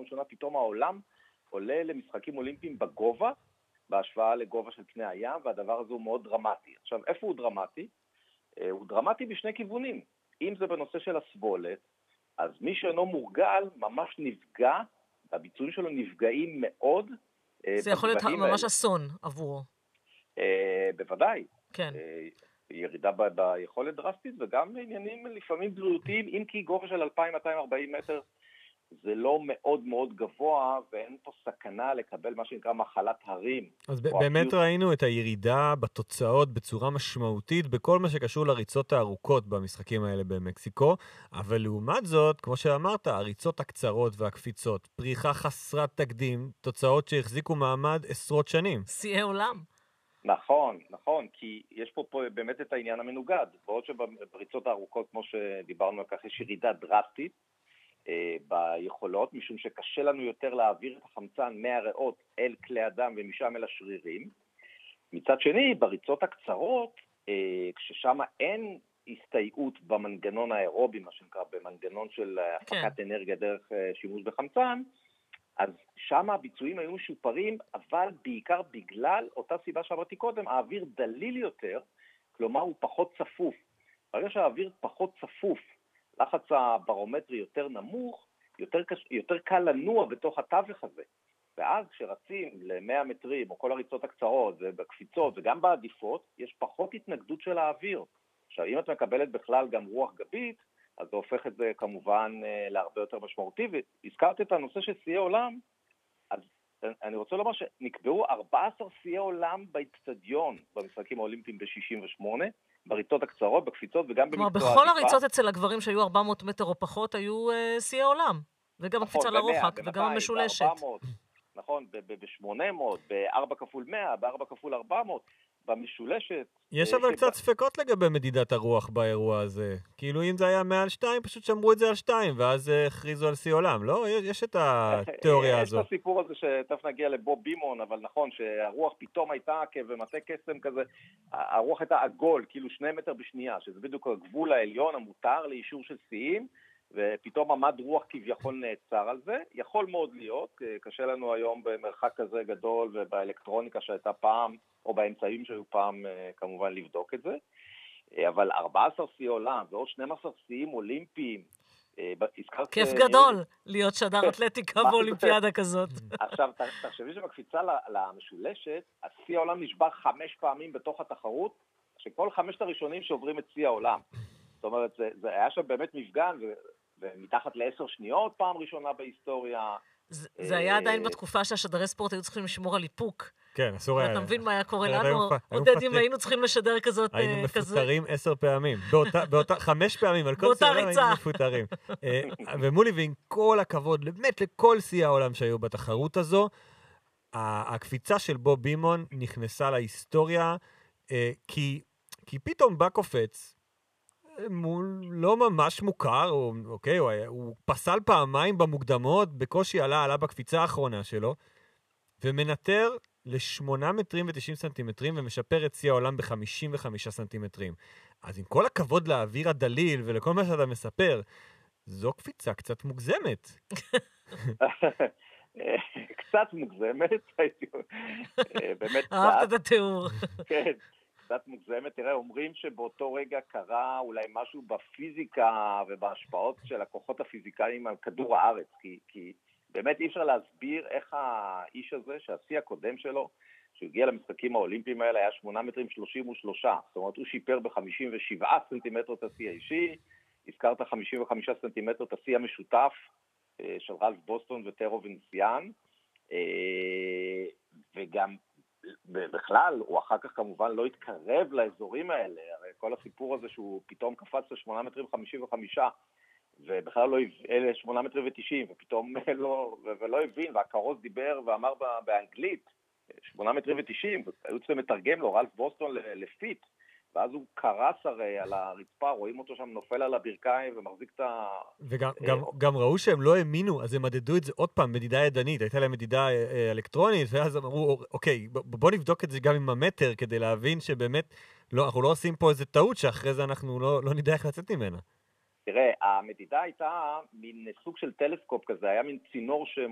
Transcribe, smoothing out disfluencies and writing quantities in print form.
ראשונה פתאום העולם עולה למשחקים אולימפיים בגובה, בהשוואה לגובה של פני הים, והדבר הזה הוא מאוד דרמטי. עכשיו, איפה הוא דרמטי? הוא דרמטי בשני כיוונים. אם זה בנושא של הסבולת, אז מי שאינו מורגל ממש נפגע, הביצועים שלו נפגעים מאוד. זה יכול להיות ממש אסון עבורו. בוודאי. כן. ירידה ביכולת דרסטית, וגם עניינים לפעמים בריאותיים, אם כי גובה של 2,240 מטר זה לא מאוד מאוד גבוה, ואין פה סכנה לקבל מה שנקרא מחלת הרים. אז באמת ראינו את הירידה בתוצאות בצורה משמעותית, בכל מה שקשור לריצות הארוכות במשחקים האלה במקסיקו, אבל לעומת זאת, כמו שאמרת, הריצות הקצרות והקפיצות, פריחה חסרת תקדים, תוצאות שהחזיקו מעמד עשרות שנים. שיאי עולם. נכון, נכון, כי יש פה באמת את העניין המנוגד, בעוד שבריצות הארוכות, כמו שדיברנו על כך, יש ירידה דרסטית, ביכולות, משום שקשה לנו יותר להעביר את החמצן מהריאות אל כלי הדם ומשם אל השרירים. מצד שני, בריצות הקצרות, כששם אין הסתייעות במנגנון האירובי, מה שנקרא, במנגנון של הפקת אנרגיה דרך שימוש בחמצן, אז שם הביצועים היו משופרים, אבל בעיקר בגלל אותה סיבה שאמרתי קודם, האוויר דליל יותר, כלומר הוא פחות צפוף. ברגע שהאוויר פחות צפוף, לחץ הברומטרי יותר נמוך, יותר קל לנוע בתוך התווך הזה. ואז כשרצים ל-100 מטרים, או כל הריצות הקצרות, ובקפיצות, וגם בעדיפות, יש פחות התנגדות של האוויר. עכשיו, אם את מקבלת בכלל גם רוח גבית, אז זה הופך את זה כמובן להרבה יותר משמעותי. והזכרת את הנושא של שיאי עולם, אז אני רוצה לומר שנקבעו 14 שיאי עולם באצטדיון, במשחקים האולימפיים ב-68, בריצות הקצרות, בקפיצות וגם במקצוע העדיפה. כלומר, בכל הריצות אצל הגברים שהיו 400 מטר או פחות, היו שיאי עולם. וגם הקפיצה לרוחק, וגם המשולשת. נכון, ב-800, ב-4 כפול 100, ב-4 כפול 400, במשולשת. יש אבל קצת ספקות לגבי מדידת הרוח באירוע הזה. כאילו אם זה היה מעל 2, פשוט שמרו את זה על 2, ואז הכריזו על שיא עולם, לא? יש את התיאוריה הזו. יש את הסיפור הזה שתכף נגיע לבוב בימון, אבל נכון שהרוח פתאום הייתה כבמטה קסם כזה, הרוח הייתה עגול, כאילו 2 מטר בשנייה, שזה בדיוק הגבול העליון המותר לאישור של שיאים, ופתאום עמד רוח כביכול נעצר על זה. יכול מאוד להיות, קשה לנו היום במרחק כזה גדול ובאלקטרוניקה שהייתה פעם, או באמצעים שהיו פעם כמובן לבדוק את זה. אבל 14 שיאי עולם ועוד 12 שיאים אולימפיים. כיף גדול להיות שדר אתלטיקה באולימפיאדה כזאת. עכשיו, תחשבי שבקפיצה למשולשת, השיא העולם נשבר 5 פעמים בתוך התחרות, שכל 5 הראשונים שעוברים את שיא העולם. זאת אומרת, זה היה שם באמת מפגן, ומתחת ל10 שניות, פעם ראשונה בהיסטוריה. זה היה עדיין בתקופה שהשדרי ספורט היו צריכים לשמור על איפוק. כן, אסור היה. אתה מבין מה היה קורה לנו? עודד, אם היינו צריכים לשדר כזאת... היינו מפוטרים 10 פעמים. 5 פעמים, על כל סיום היינו מפוטרים. ומולי, ועם כל הכבוד, באמת לכל שיא העולם שהיו בתחרות הזו, הקפיצה של בוב בימון נכנסה להיסטוריה, כי פתאום בא קופץ, לא ממש מוכר, אוקיי, הוא פסל פעמיים במוקדמות, בקושי עלה בקפיצה האחרונה שלו, ומנטר ל8 מטרים ו90 סנטימטרים, ומשפר את שיא העולם ב55 סנטימטרים. אז עם כל הכבוד לאוויר הדליל, ולכל מה שאתה מספר, זו קפיצה קצת מוגזמת. קצת מוגזמת, באמת אהבת את התיאור. כן. קצת מוגזמת. תראה, אומרים שבאותו רגע קרה אולי משהו בפיזיקה ובהשפעות של הכוחות הפיזיקליים על כדור הארץ, כי באמת אי אפשר להסביר איך האיש הזה, שהשיא הקודם שלו, שהוא הגיע למשחקים האולימפיים האלה, היה 8 מטרים 33, זאת אומרת, הוא שיפר ב57 סנטימטר את השיא האישי, הזכרת 55 סנטימטר את השיא המשותף של רלף בוסטון וטרו ונסיאן, וגם בכלל, הוא אחר כך כמובן לא התקרב לאזורים האלה, הרי כל הסיפור הזה שהוא פתאום קפץ ל8 מטרים 55, ובכלל לא אלה 8 מטרים ו90, ופתאום לא הבין, והקרוס דיבר ואמר באנגלית, 8 מטרים ו90, היו צריכים לתרגם לו, רלף בוסטון לפיט, ואז הוא קרס הרי על הרצפה, רואים אותו שם נופל על הברכיים ומחזיק את ה... וגם ראו שהם לא האמינו, אז הם מדדו את זה עוד פעם, מדידה ידנית, הייתה להם מדידה אלקטרונית, ואז אמרו, אוקיי, בוא נבדוק את זה גם עם המטר, כדי להבין שבאמת, אנחנו לא עושים פה איזה טעות, שאחרי זה אנחנו לא נדע איך לצאת ממנה. תראה, המדידה הייתה מין סוג של טלסקופ כזה, היה מין צינור